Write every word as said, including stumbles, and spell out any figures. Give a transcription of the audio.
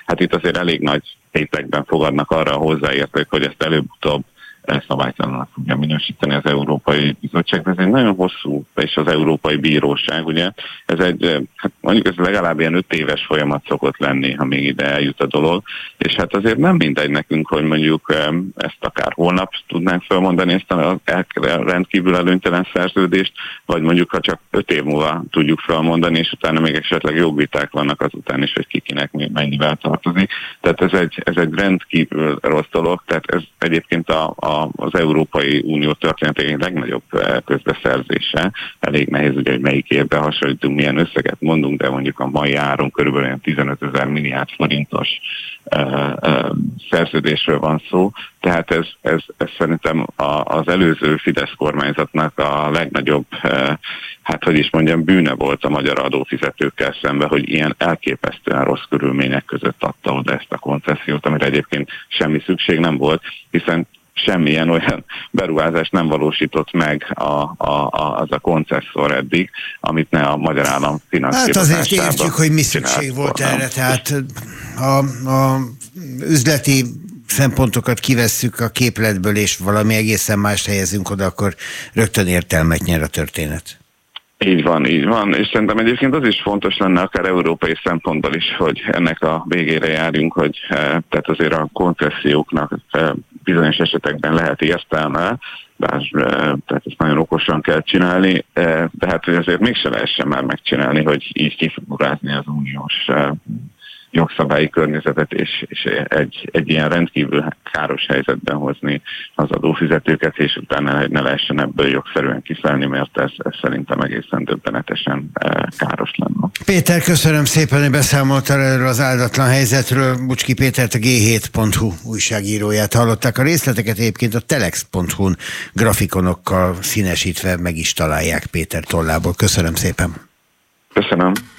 hát itt azért elég nagy tétekben fogadnak arra a hozzáértők, hogy ezt előbb-utóbb szabálytalannak fogja minősíteni az Európai Bizottság. Ez egy nagyon hosszú, és az Európai Bíróság, ugye, ez egy, hát mondjuk ez legalább ilyen öt éves folyamat szokott lenni, ha még ide eljut a dolog, és hát azért nem mindegy nekünk, hogy mondjuk ezt akár holnap tudnánk felmondani, ezt a rendkívül előnytelen szerződést, vagy mondjuk ha csak öt év múlva tudjuk felmondani, és utána még esetleg jogviták vannak azután is, hogy kikinek mennyivel tartozik. Tehát ez egy, ez egy rendkívül rossz dolog, tehát ez egyébként a, a az Európai Unió történetének legnagyobb közbeszerzése. Elég nehéz, ugye, hogy melyik évben hasonlítunk, milyen összeget mondunk, de mondjuk a mai áron körülbelül tizenötezer milliárd forintos uh, uh, szerződésről van szó. Tehát ez, ez, ez szerintem a, az előző Fidesz kormányzatnak a legnagyobb, uh, hát hogy is mondjam, bűne volt a magyar adófizetőkkel szemben, hogy ilyen elképesztően rossz körülmények között adta oda ezt a koncesziót, amire egyébként semmi szükség nem volt, hiszen semmilyen olyan beruházást nem valósított meg a, a, a, az a koncesszor eddig, amit ne a magyar állam finanszírozásában. Hát azért értjük, hogy mi szükség volt volna erre, tehát a, a üzleti szempontokat kivesszük a képletből, és valami egészen mást helyezünk oda, akkor rögtön értelmet nyer a történet. Így van, így van, és szerintem egyébként az is fontos lenne akár európai szempontból is, hogy ennek a végére járjunk, hogy tehát azért a konceszióknak bizonyos esetekben lehet értelme, bár tehát ezt nagyon okosan kell csinálni, de hát hogy azért mégse lehessen már megcsinálni, hogy így kifigurázni az uniós jogszabályi környezetet, és, és egy, egy ilyen rendkívül káros helyzetben hozni az adófizetőket, és utána ne lehessen ebből jogszerűen kiszállni, mert ez, ez szerintem egészen döbbenetesen káros lenne. Péter, köszönöm szépen, hogy beszámoltál erről az áldatlan helyzetről. Bucski Pétert, a gé hét pont hu újságíróját hallották. A részleteket egyébként a telex pont hu-n grafikonokkal színesítve meg is találják Péter tollából. Köszönöm szépen. Köszönöm.